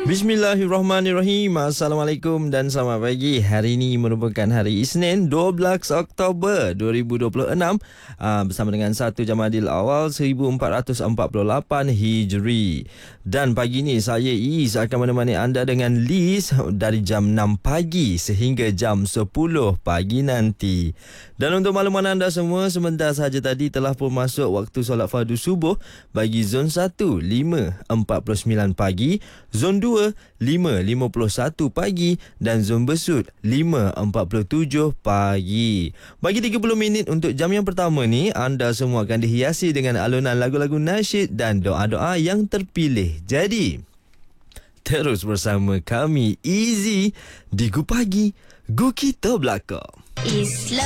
Bismillahirrahmanirrahim. Assalamualaikum dan selamat pagi. Hari ini merupakan hari Isnin 12 Oktober 2026 bersama dengan 1 Jamadil Awal 1448 Hijri. Dan pagi ini saya Is akan menemani anda dengan Liz dari jam 6 pagi sehingga jam 10 pagi nanti. Dan untuk makluman anda semua, sebentar saja tadi telah pun masuk waktu solat fardu subuh bagi zon 1 5.49 pagi, zon 2 5.51 pagi dan zon besut 5.47 pagi. Bagi 30 minit untuk jam yang pertama ni, anda semua akan dihiasi dengan alunan lagu-lagu nasyid dan doa-doa yang terpilih. Jadi, terus bersama kami Easy di Gu Pagi, Gu Kita Belakang. Islam